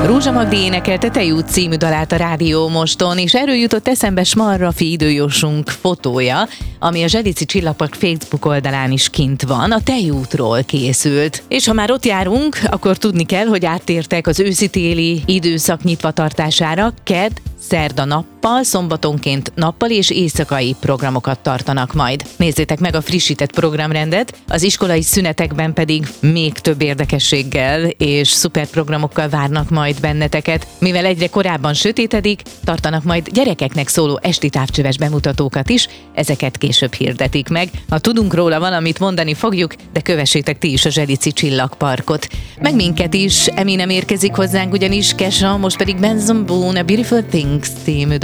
Rózsa Magdi énekelte Te út című dalát a Rádió Moston, és erről jutott eszembe Smarrafi időjósunk fotója, ami a Zselici Csillagpark Facebook oldalán is kint van, a tejútról készült. És ha már ott járunk, akkor tudni kell, hogy áttértek az őszi-téli időszak nyitvatartására, kedd, szerda nappal, szombatonként nappal és éjszakai programokat tartanak majd. Nézzétek meg a frissített programrendet, az iskolai szünetekben pedig még több érdekességgel és szuper programokkal várnak majd benneteket. Mivel egyre korábban sötétedik, tartanak majd gyerekeknek szóló esti távcsöves bemutatókat is, ezeket később hirdetik meg. Ha tudunk róla valamit, mondani fogjuk, de kövessétek ti is a Zselici Csillagparkot. Meg minket is, Eminem érkezik hozzánk ugyanis, Kesha, most pedig Benson Boone, A Beautiful Things című